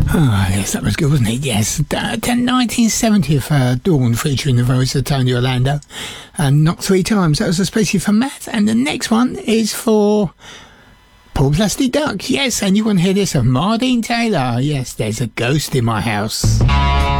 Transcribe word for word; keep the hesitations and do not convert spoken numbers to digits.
Ah, yes, that was good, wasn't it? Yes. The nineteen seventieth uh, Dawn featuring the voice of Tony Orlando. And Knock Three Times. That was especially for Matt. And the next one is for Paul Plastic Duck. Yes, and you want to hear this of Mardine Taylor. Yes, there's a ghost in my house.